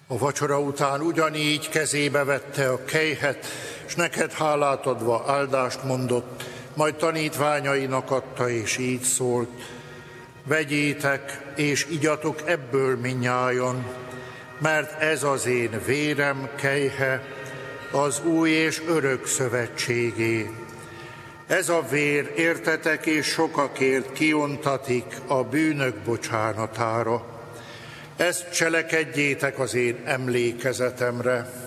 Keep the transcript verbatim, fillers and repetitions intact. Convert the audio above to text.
A vacsora után ugyanígy kezébe vette a kejhet, s neked hálát adva áldást mondott, majd tanítványainak adta, és így szólt: vegyétek, és igyatok ebből mindnyájan, mert ez az én vérem kejhe, az új és örök szövetségé. Ez a vér értetek és sokakért kiontatik a bűnök bocsánatára. Ezt cselekedjétek az én emlékezetemre.